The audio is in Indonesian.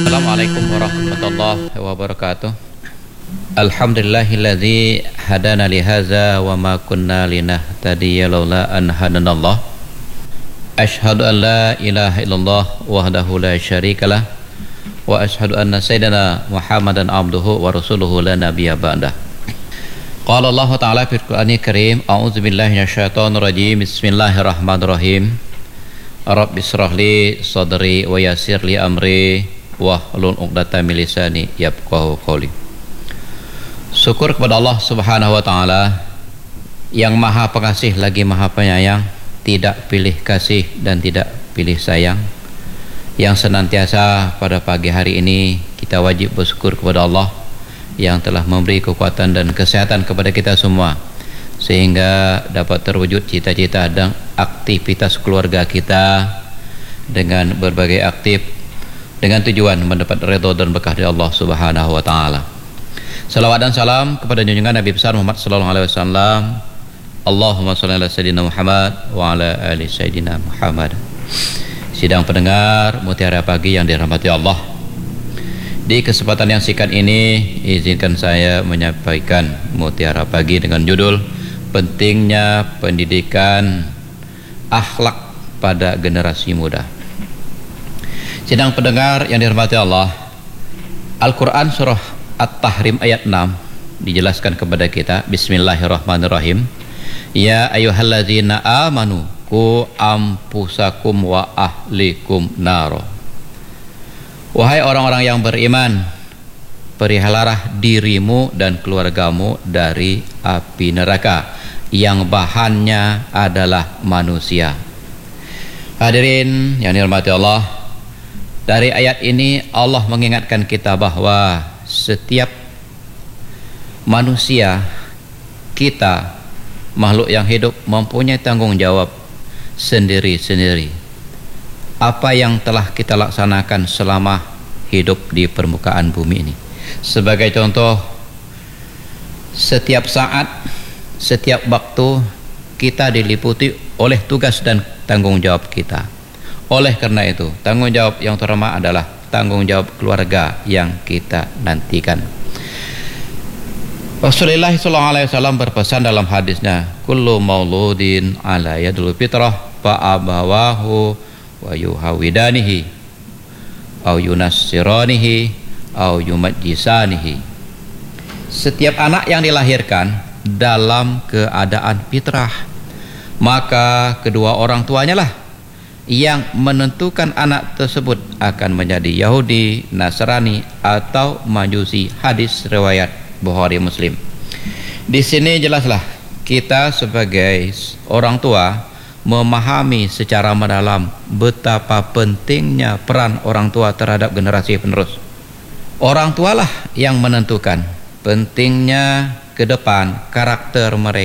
Assalamualaikum warahmatullahi wabarakatuh. Alhamdulillahilladzi hadana li hadza wa ma kunna linahtadiya laula an hadanallah. Asyhadu an la ilaha illallah wahdahu la syarikalah wa asyhadu anna sayyidana Muhammadan abduhu wa rasuluhu la nabiyya ba'dah. Qala Allah Ta'ala fil Qur'anil Karim, a'udzu billahi minasyaitonir rajim. Bismillahirrahmanirrahim. Rabbi shrah li sadri wa yassir li amri wahlul 'uqdatam min lisani yafqahu qawli. Syukur kepada Allah Subhanahu wa taala yang Maha Pengasih lagi Maha Penyayang, tidak pilih kasih dan tidak pilih sayang, yang senantiasa pada pagi hari ini kita wajib bersyukur kepada Allah yang telah memberi kekuatan dan kesehatan kepada kita semua sehingga dapat terwujud cita-cita dan aktivitas keluarga kita dengan berbagai aktif dengan tujuan mendapat redha dan berkah dari Allah Subhanahu wa taala. Salawat dan salam kepada junjungan Nabi besar Muhammad sallallahu alaihi wasallam. Allahumma shalli ala sayyidina Muhammad wa ala ali sayyidina Muhammad. Sidang pendengar Mutiara Pagi yang dirahmati Allah, di kesempatan yang singkat ini izinkan saya menyampaikan Mutiara Pagi dengan judul pentingnya pendidikan akhlak pada generasi muda. Sidang pendengar yang dirahmati Allah, Al-Quran surah At-Tahrim ayat 6 dijelaskan kepada kita. Bismillahirrahmanirrahim. Ya ayyuhalladzina amanu qu anfusakum wa ahlikum naro. Wahai orang-orang yang beriman, peliharalah dirimu dan keluargamu dari api neraka yang bahannya adalah manusia. Hadirin yang dirahmati Allah, dari ayat ini Allah mengingatkan kita bahwa setiap manusia, kita makhluk yang hidup mempunyai tanggung jawab sendiri-sendiri. Apa yang telah kita laksanakan selama hidup di permukaan bumi ini. Sebagai contoh, setiap saat, setiap waktu kita diliputi oleh tugas dan tanggung jawab kita. Oleh karena itu, tanggung jawab yang terutama adalah tanggung jawab keluarga yang kita nantikan. Rasulullah SAW berpesan dalam hadisnya, kullu mauludin ala yadul fitrah fa abawahu wa yuhawidanihi au yunassiranihi au yumajjisanihi. Setiap anak yang dilahirkan dalam keadaan fitrah, maka kedua orang tuanya lah yang menentukan anak tersebut akan menjadi Yahudi, Nasrani atau Majusi. Hadis riwayat Bukhari Muslim. Di sini jelaslah kita sebagai orang tua memahami secara mendalam betapa pentingnya peran orang tua terhadap generasi penerus. Orang tualah yang menentukan pentingnya ke depan karakter mereka